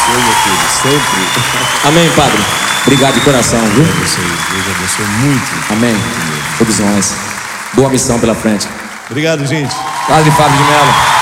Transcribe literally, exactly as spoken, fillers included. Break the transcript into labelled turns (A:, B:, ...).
A: abençoe, meu filho, sempre.
B: Amém, padre. Obrigado de coração, viu?
A: Deus abençoe, Deus abençoe muito.
B: Amém. Todos nós. Boa missão pela frente.
A: Obrigado, gente.
B: Padre Fábio de Mello.